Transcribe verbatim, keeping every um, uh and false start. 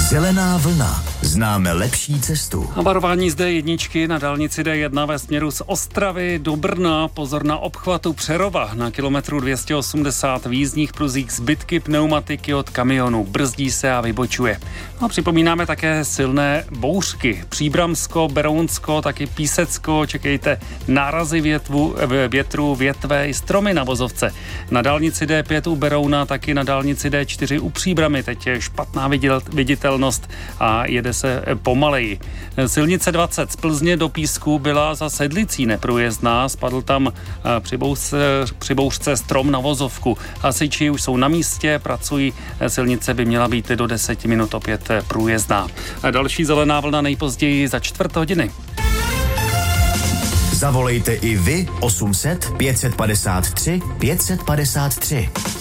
Zelená vlna. Známe lepší cestu. A varování z dé jedna na dálnici dé jedna ve směru z Ostravy do Brna. Pozor na obchvatu Přerova. Na kilometru dvě stě osmdesát v jízdních pruzích zbytky pneumatiky od kamionu. Brzdí se a vybočuje. A připomínáme také silné bouřky. Příbramsko, Berounsko, taky Písecko. Čekejte nárazy větvu, větru, větve i stromy na vozovce. Na dálnici dé pět u Berouna, taky na dálnici dé čtyři u Příbramy. Teď je špatná viditelnost a jede se pomaleji. Silnice dvacet z Plzně do Písku byla za Sedlicí neprůjezdná, spadl tam při bouřce, při bouřce strom na vozovku. Hasiči už jsou na místě, pracují, silnice by měla být do deseti minut opět průjezdná. A další zelená vlna nejpozději za čtvrt hodiny. Zavolejte i vy osm set pět set padesát tři pět set padesát tři.